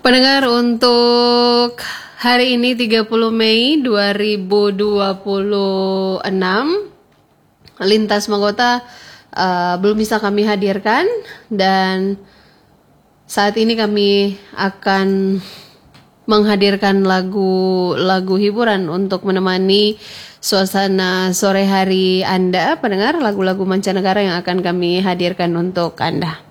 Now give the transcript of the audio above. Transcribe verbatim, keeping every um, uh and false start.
Pendengar, untuk hari ini tiga puluh Mei dua ribu dua puluh enam, Lintas Mahkota uh, belum bisa kami hadirkan, dan saat ini kami akan menghadirkan lagu-lagu hiburan untuk menemani suasana sore hari Anda, pendengar, lagu-lagu mancanegara yang akan kami hadirkan untuk Anda.